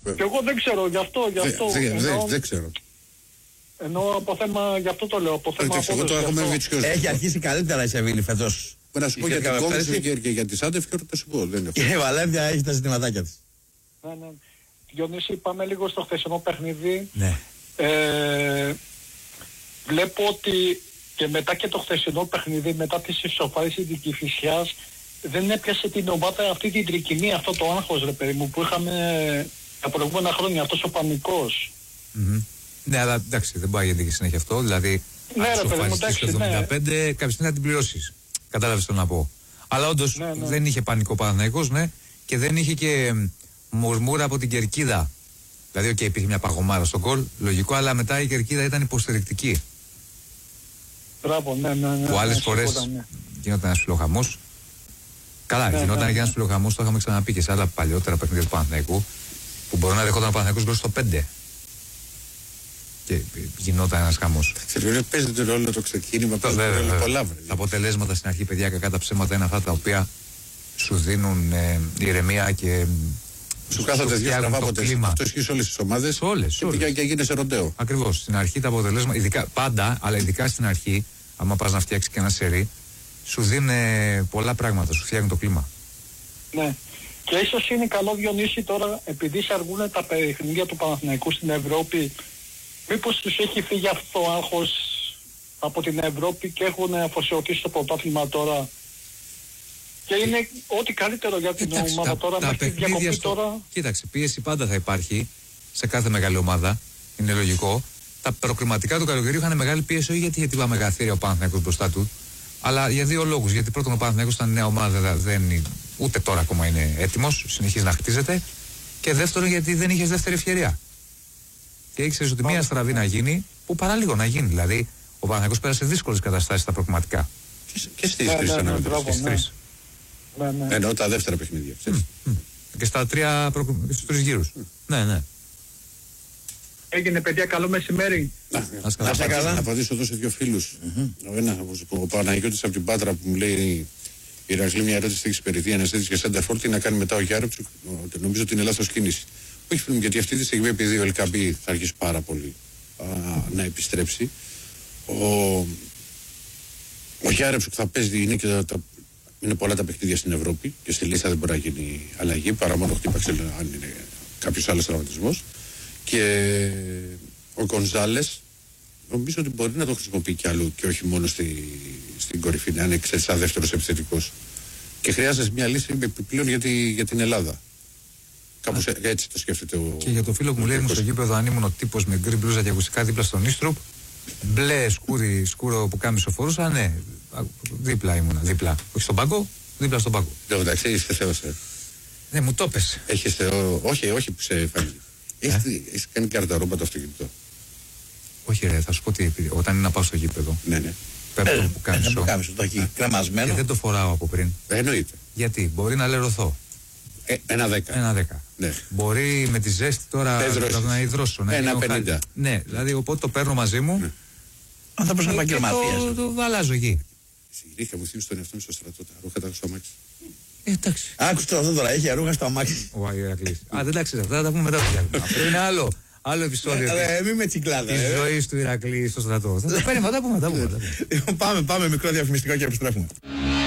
Και εγώ δεν ξέρω, γι' αυτό. Δεν ξέρω. Ενώ από θέμα, γι' αυτό το λέω. Από θέμα έχει αρχίσει καλύτερα η Σεβίλη φέτος. Να σου πω για την Κόμβες και για τη Σάντεφιορ, θα σου πω. Και η Βαλένθια έχει τα ζητηματάκια της. Ναι. Διονύση, πάμε λίγο στο χθεσινό παιχνίδι. Ναι. Βλέπω ότι και μετά και το χθεσινό παιχνίδι, μετά τις ισοφάρισεις της Κηφισιάς, δεν έπιασε την ομάδα αυτή την τρικυμία, αυτό το άγχος, ρε παιδί μου, που είχαμε τα προηγούμενα χρόνια, αυτός ο πανικός. Ναι, αλλά εντάξει, δεν πάει γιατί συνέχεια αυτό. Δηλαδή, ναι, ρε παιδί μου, εντάξει, το 75, κάποια στιγμή να την πληρώσεις. Κατάλαβες το να πω. Αλλά όντως δεν είχε πανικό Παναθηναϊκός, ναι, και δεν είχε και μουρμούρα από την κερκίδα. Δηλαδή, υπήρχε μια παγωμάρα στο γκολ, λογικό, αλλά μετά η κερκίδα ήταν υποστηρικτική. Μπράβο, ναι. Που άλλες φορές γινόταν ένας φιλοχαμός. Καλά, γινόταν και ένας φιλοχαμός, το είχαμε ξαναπεί και σε άλλα παλιότερα παιχνίδια του Παναθηναϊκού, που μπορεί να δεχόταν ο Παναθηναϊκός γκολ στο 5. Και γινόταν ένας χαμός. Παίζει το ρόλο το ξεκίνημα, παίζει το ρόλο πολλά. Τα αποτελέσματα στην αρχή, παιδιά, κακά τα ψέματα είναι αυτά τα οποία σου δίνουν ηρεμία και σου κάθονται δύο στραβά αποτελέσματα. Αυτό ισχύει σε όλες τις ομάδες. Όλες. Και γίνεσαι ροντέο. Ακριβώς. Στην αρχή τα αποτελέσματα, ειδικά πάντα, αλλά ειδικά στην αρχή, άμα πας να φτιάξεις και ένα σερί, σου δίνουν πολλά πράγματα, σου φτιάχνουν το κλίμα. Ναι. Και ίσως είναι καλό, Διονύση, τώρα, επειδή σε αργούν τα παιχνίδια του Παναθηναϊκού στην Ευρώπη, μήπως τους έχει φύγει αυτό το άγχος από την Ευρώπη και έχουν αφοσιωθεί στο πρωτάθλημα τώρα. Και είναι ό,τι καλύτερο για την ομάδα τώρα, μέχρι τη διακοπή τώρα. Κοίταξε, πίεση πάντα θα υπάρχει σε κάθε μεγάλη ομάδα, είναι λογικό. Τα προκριματικά του καλοκαιριού είχαν μεγάλη πίεση, όχι γιατί είπαμε μεγαθύρια ο Παναθηναϊκός μπροστά του, αλλά για δύο λόγους. Γιατί πρώτον, ο Παναθηναϊκός ήταν νέα ομάδα, ούτε τώρα ακόμα είναι έτοιμος, συνεχίζει να χτίζεται. Και δεύτερον, γιατί δεν είχε δεύτερη ευκαιρία. Και ήξερες ότι μία στραβή να γίνει, που παράλιγο να γίνει. Δηλαδή, ο Παναθηναϊκός πέρασε δύσκολες καταστάσεις στα προκριματικά. Και στις τρεις. Εννοώ τα δεύτερα παιχνίδια. Και στους τρεις γύρους. Ναι. Έγινε, παιδιά, καλό μεσημέρι. Να απαντήσω εδώ σε δύο φίλους. Ο Παναγιώτης από την Πάτρα που μου λέει η Ηρακλή μια ερώτηση έχει περιττεί αναζήτηση για Σέντερφορ, τι να κάνει μετά ο Γιάρεψου. Νομίζω ότι είναι λάθος κίνηση. Όχι, φίλοι μου, γιατί αυτή τη στιγμή, επειδή ο Ελκαμπή θα αρχίσει πάρα πολύ να επιστρέψει, ο Γιάρεψου που θα παίζει είναι πολλά τα παιχνίδια στην Ευρώπη και στη λίστα δεν μπορεί να γίνει αλλαγή παρά μόνο χτύπαξε αν είναι κάποιος άλλος τραυματισμός. Και ο Γκονζάλες νομίζω ότι μπορεί να το χρησιμοποιεί κι αλλού και όχι μόνο στην κορυφή, να είναι σαν δεύτερος επιθετικός. Και χρειάζεται μια λύση επιπλέον για την Ελλάδα. Κάπως έτσι το σκέφτεται ο. Και για το φίλο που μου λέει: μου στο γήπεδο, αν ήμουν ο τύπος με γκρι μπλούζα και ακουστικά δίπλα στον Ίστρουπ, μπλε σκούρο που κάμισο φορούσα, ναι, δίπλα ήμουνα. Δίπλα. Όχι στον πάγκο, δίπλα στον πάγκο. Εντάξει, είστε Θεός. Ναι, μου το πες. Όχι που σε φάνηκε. Έχεις κάνει καρταρόμπα το αυτοκίνητο. Όχι, ρε, θα σου πω τι. Όταν είναι να πάω στο γήπεδο. Ναι. Παίρνω το που κάμισο. Το έχει κρεμασμένο. Και δεν το φοράω από πριν. Εννοείται. Γιατί μπορεί να λερωθώ. Ένα 10. Ναι. Μπορεί με τη ζέστη τώρα να υδρώσω. Ένα 50. Ναι, δηλαδή οπότε το παίρνω μαζί μου. Ναι. Αν θα προσέχει επαγγελματίας. Το αλλάζω εκεί. Είχα μου θύμισε τον εαυτό μου στο στρατό. Τα ρούχα τα στο αμάξι. Εντάξει. Άκουσε αυτό τώρα, έχει ρούχα στο αμάξι. Ο Ηρακλής. Δεν τα ξέρεις αυτά, θα τα πούμε μετά. Αυτό είναι άλλο επεισόδιο. Μην με τσικλάτε. Τη ζωή του Ηρακλή στο στρατό. Θα τα πούμε. Πάμε μικρό διαφημιστικό και επιστρέφουμε.